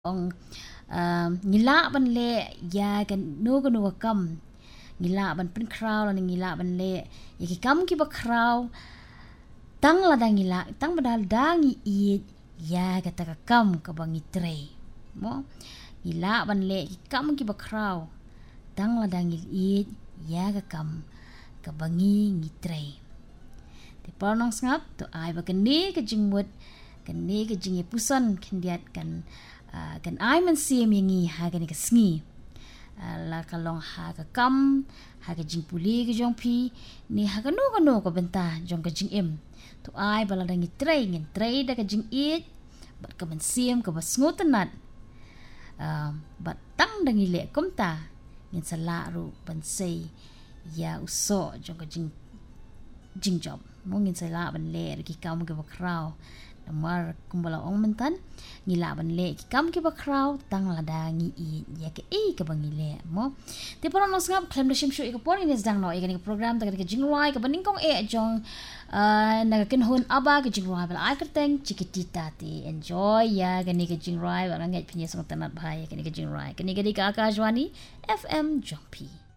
ong ngila ban le ya kan no kan wa kam ngila ban pen kraw la ngila ban le ya ki kam ki ba kraw tang la dang ngila tang badal dang I ya ka ta kam ka bang itre mo ngila ban le ki kam ki ba kraw tang la dang I ya ka kam ka bangi ngitre te parnong ngap to ai ba kan ne ka jingmut kan ne ka jingi pusan kan diat kan kan ai man siam yangi ha kan ka sngi la kalong ha ka kam ha ka jing puli ka jong pi ni ha ka no ka benta jong ka jing em to ai bala dang itre ngin tre da ka jing it bat ka man siam ka ba sngotanat bat tang dang ile komta ngin sala ru ban sei ya uso jong ka jing job mo ngin sala ban le ki kam ka ba kraw mar kumbala ong mentan ngila ban le ki kam ki ba kraw tang la da ngi I ya ke ka bangi le mo te pora no ngap klem de shim shu I ka pori ni zdang no I ka program ta ka jingwai ka baning kong jong na ka kin hun aba ka jingwai bal ai ka teng chikitita ti enjoy ya ka ni ka jingwai ba ngai pinya song tanat bhai ka ni ka jingwai ka ni ka di ka akajwani FM Jompi